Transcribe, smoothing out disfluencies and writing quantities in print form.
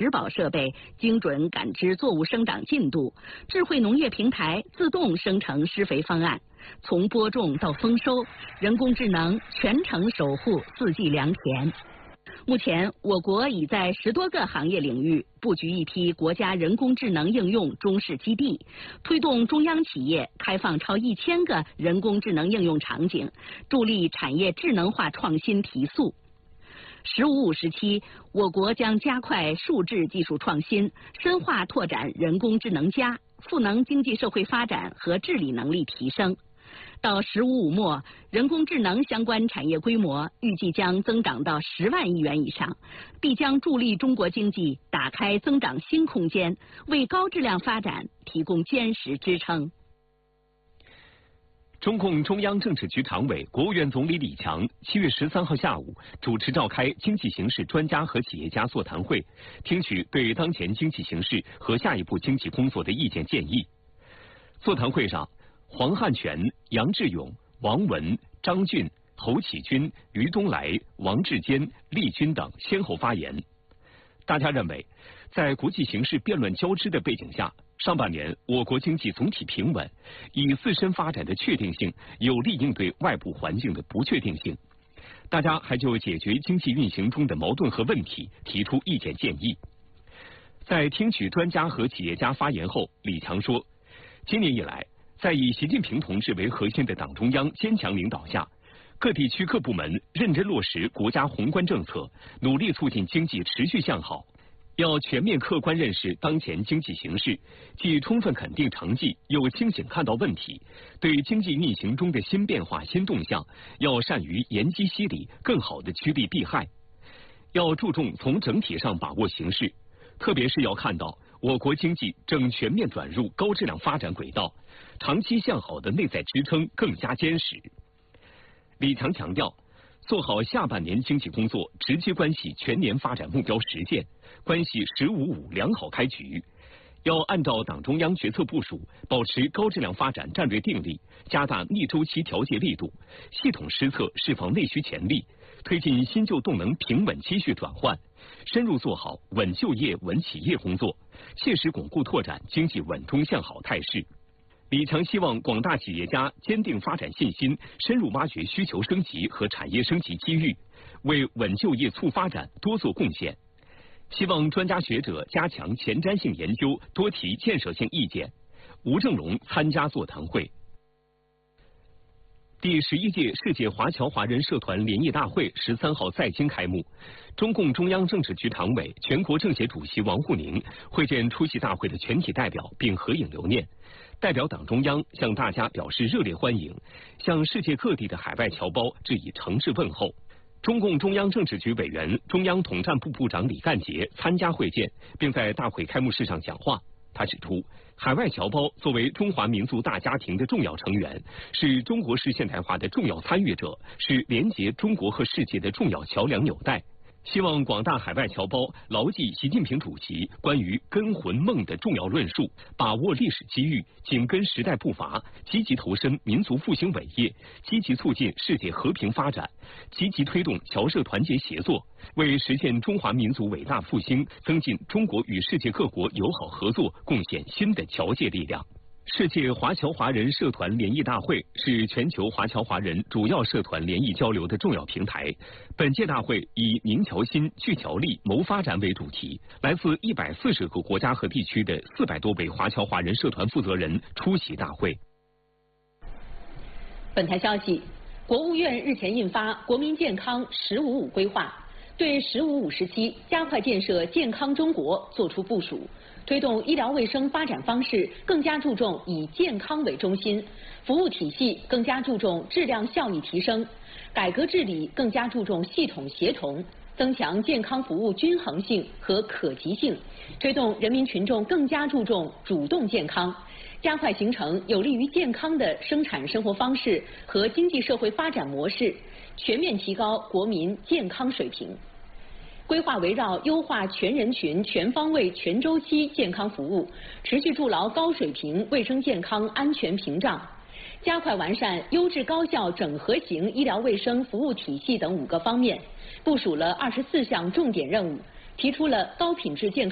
植保设备精准感知作物生长进度，智慧农业平台自动生成施肥方案，从播种到丰收，人工智能全程守护四季良田。目前，我国已在10多个行业领域布局一批国家人工智能应用中试基地，推动中央企业开放超1000个人工智能应用场景，助力产业智能化创新提速。“15+5”时期，我国将加快数质技术创新，深化拓展人工智能+，赋能经济社会发展和治理能力提升。到“15+5”末，人工智能相关产业规模预计将增长到10万亿元以上，必将助力中国经济打开增长新空间，为高质量发展提供坚实支撑。 中共中央政治局常委、国务院总理李强7月13号下午主持召开经济形势专家和企业家座谈会，听取对当前经济形势和下一步经济工作的意见建议。座谈会上，黄汉全、杨志勇、王文、张俊、侯启军、于东来、王志坚、厉军等先后发言。大家认为，在国际形势变乱交织的背景下，上半年我国经济总体平稳，以自身发展的确定性有力应对外部环境的不确定性。大家还就解决经济运行中的矛盾和问题提出意见建议。在听取专家和企业家发言后，李强说，今年以来，在以习近平同志为核心的党中央坚强领导下，各地区各部门认真落实国家宏观政策，努力促进经济持续向好。要全面客观认识当前经济形势，既充分肯定成绩，又清醒看到问题。对经济运行中的新变化、新动向，要善于沿机析理，更好地趋利避害。要注重从整体上把握形势，特别是要看到我国经济正全面转入高质量发展轨道，长期向好的内在支撑更加坚实。李强强调，做好下半年经济工作，直接关系全年发展目标实现，关系“15+5”良好开局。要按照党中央决策部署，保持高质量发展战略定力，加大逆周期调节力度，系统施策释放内需潜力，推进新旧动能平稳期续转换，深入做好稳就业、稳企业工作，切实巩固拓展经济稳中向好态势。李强希望广大企业家坚定发展信心，深入挖掘需求升级和产业升级机遇，为稳就业促发展多做贡献。希望专家学者加强前瞻性研究，多提建设性意见。吴正荣参加座谈会。第11届世界华侨华人社团联谊大会13号在京开幕，中共中央政治局常委、全国政协主席王沪宁会见出席大会的全体代表，并合影留念。代表党中央向大家表示热烈欢迎，向世界各地的海外侨胞致以诚挚问候。中共中央政治局委员、中央统战部部长李干杰参加会见，并在大会开幕式上讲话。他指出，海外侨胞作为中华民族大家庭的重要成员，是中国式现代化的重要参与者，是连结中国和世界的重要桥梁纽带。希望广大海外侨胞牢记习近平主席关于根魂梦的重要论述，把握历史机遇，紧跟时代步伐，积极投身民族复兴伟业，积极促进世界和平发展，积极推动侨社团结协作，为实现中华民族伟大复兴，增进中国与世界各国友好合作贡献新的侨界力量。世界华侨华人社团联谊大会是全球华侨华人主要社团联谊交流的重要平台。本届大会以凝侨心、聚侨力、谋发展为主题，来自140个国家和地区的400多位华侨华人社团负责人出席大会。 本台消息，国务院日前印发《国民健康“15+5”规划》，对“15+5”时期加快建设健康中国作出部署。推动医疗卫生发展方式更加注重以健康为中心，服务体系更加注重质量效益提升，改革治理更加注重系统协同，增强健康服务均衡性和可及性，推动人民群众更加注重主动健康，加快形成有利于健康的生产生活方式和经济社会发展模式，全面提高国民健康水平。规划围绕优化全人群、全方位、全周期健康服务，持续筑牢高水平卫生健康安全屏障，加快完善优质高效整合型医疗卫生服务体系等5个方面，部署了24项重点任务，提出了高品质健康